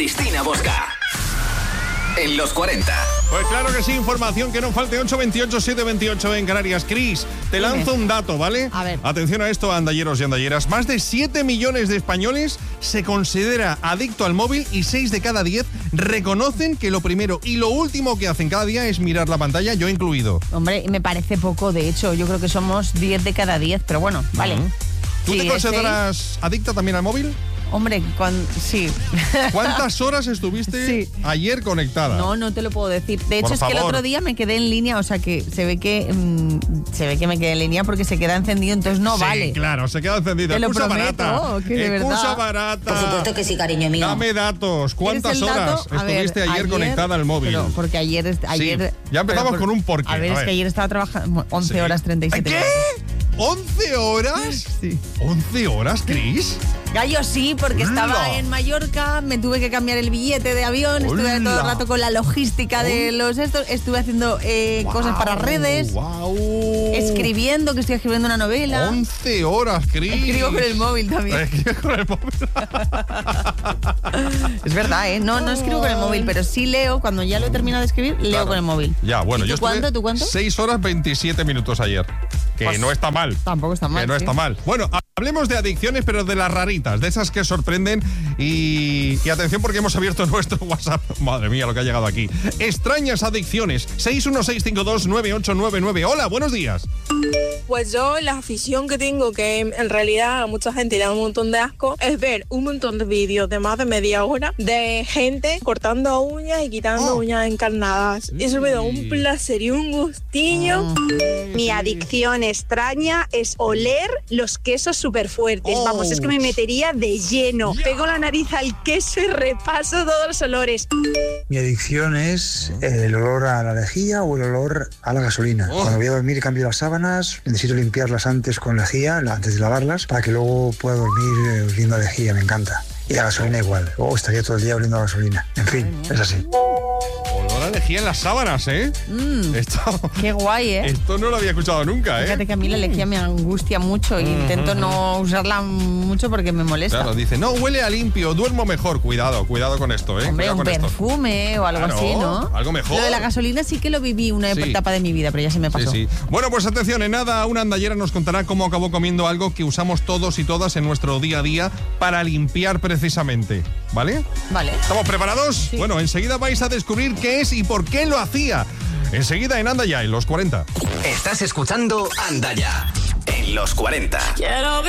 Cristina Bosca. En los 40. Pues claro que sí, información que no falte. 828-728 en Canarias. Cris, te lanzo un dato, ¿vale? A ver. Atención a esto, andalleros y andalleras. Más de 7 millones de españoles se considera adicto al móvil y 6 de cada 10 reconocen que lo primero y lo último que hacen cada día es mirar la pantalla, yo incluido. Hombre, me parece poco, de hecho, yo creo que somos 10 de cada 10, pero bueno, vale. ¿Tú Sí, te consideras adicta también al móvil? Hombre, sí. ¿Cuántas horas estuviste Sí. ayer conectada? No te lo puedo decir. De hecho, Por es que el favor. otro día me quedé en línea, o sea que se ve que me quedé en línea porque se queda encendido, entonces no Sí, vale. claro, se queda encendido. Te lo Excusa prometo, barata. que de Excusa verdad. barata. Por supuesto que sí, cariño mío. Dame datos. ¿Cuántas ¿Quieres el horas dato? A ver, estuviste ayer conectada al móvil? Pero porque ayer Sí. Ya empezamos pero con un porqué. A ver, es que ayer estaba trabajando 11 Sí. horas 37 ¿Qué? minutos. ¿11 horas? Sí. ¿11 horas, Cris? Gallo, sí, porque estaba ¡Hola! en Mallorca, me tuve que cambiar el billete de avión, estuve ¡Hola! todo el rato con la logística de los estos, estuve haciendo cosas para redes, Wow. escribiendo, que estoy escribiendo una novela. 11 horas, Cris. Escribo con el móvil también. Escribes con el móvil. Es verdad, ¿eh? No escribo con el móvil, pero sí leo, cuando ya lo he terminado de escribir, leo Claro. con el móvil. Ya, bueno, ¿Y yo tú cuánto? ¿Tú cuánto? 6 horas 27 minutos ayer. Que Pues no está mal. Tampoco está mal. Que no sí. está mal. Bueno, hablemos de adicciones, pero de las raritas, de esas que sorprenden. Y atención porque hemos abierto nuestro WhatsApp. Madre mía, lo que ha llegado aquí. Extrañas adicciones. 616529899. Hola, buenos días. Pues yo la afición que tengo, que en realidad a mucha gente le da un montón de asco, es ver un montón de vídeos de más de media hora de gente cortando uñas y quitando uñas encarnadas. Eso me da un placer y un gustillo. Mi adicción extraña es oler los quesos súper fuertes. Vamos, es que me metería de lleno. Pego la nariz al queso y repaso todos los olores. Mi adicción es el olor a la lejía o el olor a la gasolina. Cuando voy a dormir y cambio las sábanas, necesito limpiarlas antes con lejía, antes de lavarlas, para que luego pueda dormir oliendo a lejía. Me encanta. Y la gasolina igual. Estaría todo el día oliendo a gasolina. En fin, es así. Olor a lejía en las sábanas, ¿eh? Esto, Qué guay, ¿eh? esto no lo había escuchado nunca, ¿eh? Fíjate que a mí la lejía me angustia mucho e intento no usarla mucho porque me molesta. Claro, dice, no, huele a limpio, duermo mejor. Cuidado con esto, ¿eh? Hombre, Cuidado un con esto. perfume o algo Claro, así, ¿no? algo mejor. Lo de la gasolina sí que lo viví una Sí. etapa de mi vida, pero ya se me pasó. Sí, sí. Bueno, pues atención, en nada, una andallera nos contará cómo acabó comiendo algo que usamos todos y todas en nuestro día a día para limpiar precisamente, ¿vale? Vale. ¿Estamos preparados? Sí. Bueno, enseguida vais a descubrir qué es y por qué lo hacía. Enseguida en Anda Ya, en los 40. Estás escuchando Anda Ya. En los 40.